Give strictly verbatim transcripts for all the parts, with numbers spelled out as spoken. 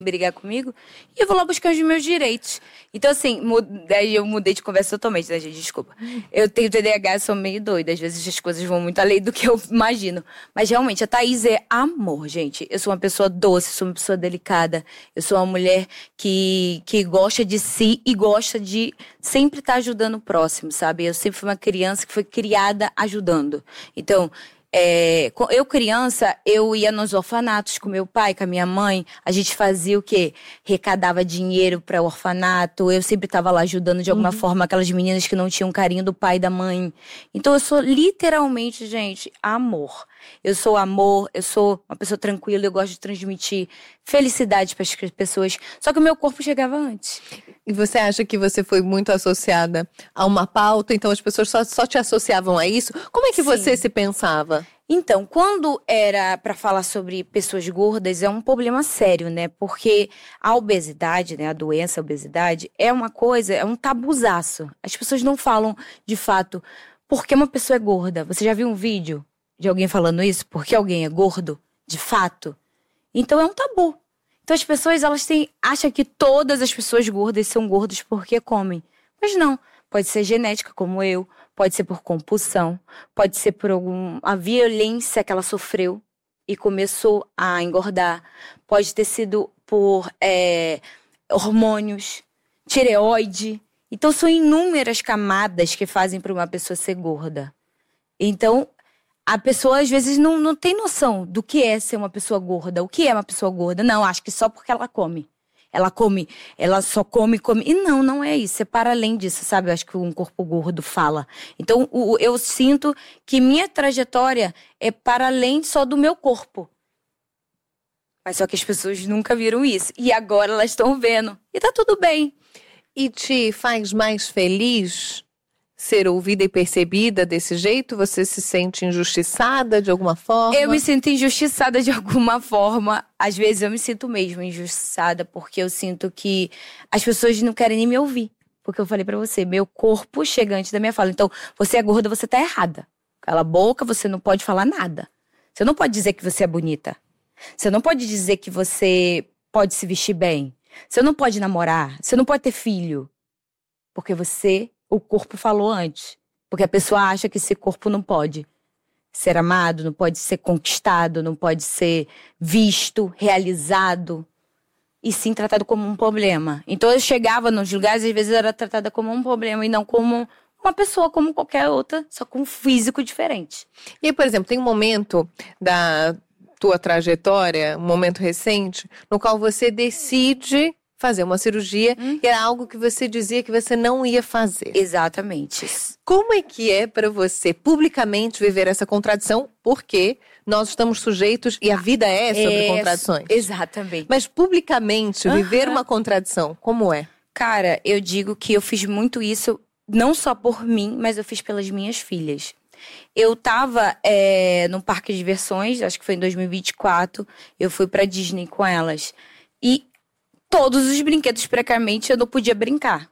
brigar comigo, e eu vou lá buscar os meus direitos. Então, assim, daí eu mudei de conversa totalmente, né, gente? Desculpa. Eu tenho T D A H, sou meio doida. Às vezes as coisas vão muito além do que eu imagino. Mas, realmente, a Thaís é amor, gente. Eu sou uma pessoa doce, sou uma pessoa delicada. Eu sou uma mulher que, que gosta de si e gosta de sempre estar ajudando o próximo, sabe? Eu sempre fui uma criança que foi criada ajudando. Então... É, eu criança, eu ia nos orfanatos com meu pai, com a minha mãe. A gente fazia o quê? Recadava dinheiro para o orfanato. Eu sempre estava lá ajudando de alguma uhum. forma aquelas meninas que não tinham carinho do pai e da mãe. Então eu sou literalmente, gente, amor. Eu sou amor, eu sou uma pessoa tranquila, eu gosto de transmitir felicidade para as pessoas. Só que o meu corpo chegava antes. E você acha que você foi muito associada a uma pauta, então as pessoas só, só te associavam a isso? Como é que Sim. você se pensava? Então, quando era para falar sobre pessoas gordas, é um problema sério, né? Porque a obesidade, né, a doença, a obesidade, é uma coisa, é um tabuzaço. As pessoas não falam, de fato, por que uma pessoa é gorda. Você já viu um vídeo de alguém falando isso? Por que alguém é gordo, de fato? Então, é um tabu. Então, as pessoas, elas têm, acham que todas as pessoas gordas são gordas porque comem. Mas não. Pode ser genética, como eu. Pode ser por compulsão. Pode ser por alguma violência que ela sofreu e começou a engordar. Pode ter sido por é, hormônios, tireoide. Então, são inúmeras camadas que fazem para uma pessoa ser gorda. Então, a pessoa, às vezes, não, não tem noção do que é ser uma pessoa gorda. O que é uma pessoa gorda? Não, acho que só porque ela come. Ela come, ela só come, come. E não, não é isso. É para além disso, sabe? Eu acho que um corpo gordo fala. Então, o, eu sinto que minha trajetória é para além só do meu corpo. Mas só que as pessoas nunca viram isso. E agora elas estão vendo. E tá tudo bem. E te faz mais feliz ser ouvida e percebida desse jeito? Você se sente injustiçada de alguma forma? Eu me sinto injustiçada de alguma forma. Às vezes eu me sinto mesmo injustiçada, porque eu sinto que as pessoas não querem nem me ouvir. Porque eu falei pra você, meu corpo chega antes da minha fala. Então, você é gorda, você tá errada. Cala a boca, você não pode falar nada. Você não pode dizer que você é bonita. Você não pode dizer que você pode se vestir bem. Você não pode namorar. Você não pode ter filho. Porque você... O corpo falou antes. Porque a pessoa acha que esse corpo não pode ser amado, não pode ser conquistado, não pode ser visto, realizado. E sim tratado como um problema. Então eu chegava nos lugares, às vezes eu era tratada como um problema e não como uma pessoa, como qualquer outra, só com um físico diferente. E aí, por exemplo, tem um momento da tua trajetória, um momento recente, no qual você decide fazer uma cirurgia, hum. e era algo que você dizia que você não ia fazer. Exatamente. Como é que é para você publicamente viver essa contradição? Porque nós estamos sujeitos e a vida é sobre é, contradições. Exatamente. Mas publicamente uhum. viver uma contradição, como é? Cara, eu digo que eu fiz muito isso, não só por mim, mas eu fiz pelas minhas filhas. Eu tava é, num parque de diversões, acho que foi em dois mil e vinte e quatro, eu fui pra Disney com elas. E todos os brinquedos, precariamente, eu não podia brincar.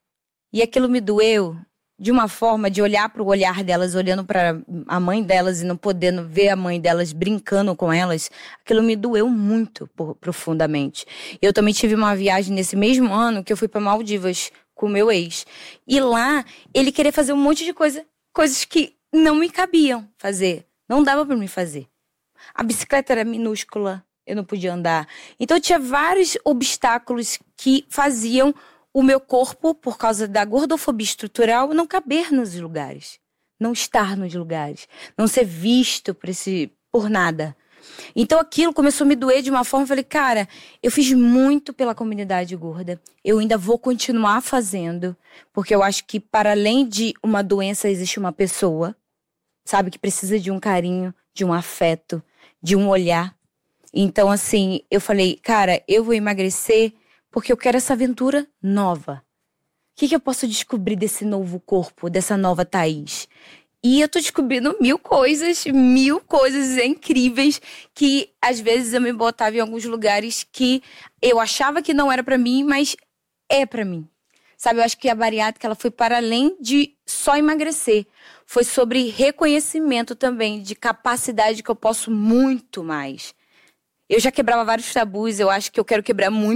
E aquilo me doeu de uma forma de olhar para o olhar delas, olhando para a mãe delas e não podendo ver a mãe delas brincando com elas. Aquilo me doeu muito profundamente. Eu também tive uma viagem nesse mesmo ano que eu fui para Maldivas com o meu ex. E lá, ele queria fazer um monte de coisa, coisas que não me cabiam fazer. Não dava para mim fazer. A bicicleta era minúscula. Eu não podia andar. Então, tinha vários obstáculos que faziam o meu corpo, por causa da gordofobia estrutural, não caber nos lugares. Não estar nos lugares. Não ser visto por, esse, por nada. Então, aquilo começou a me doer de uma forma. Eu falei, cara, eu fiz muito pela comunidade gorda. Eu ainda vou continuar fazendo. Porque eu acho que, para além de uma doença, existe uma pessoa, sabe, que precisa de um carinho, de um afeto, de um olhar. Então, assim, eu falei, cara, eu vou emagrecer porque eu quero essa aventura nova. O que, que eu posso descobrir desse novo corpo, dessa nova Thaís? E eu tô descobrindo mil coisas, mil coisas incríveis que, às vezes, eu me botava em alguns lugares que eu achava que não era pra mim, mas é pra mim. Sabe, eu acho que a bariátrica, ela foi para além de só emagrecer. Foi sobre reconhecimento também, de capacidade que eu posso muito mais. eu já quebrava vários tabus, eu acho que eu quero quebrar muito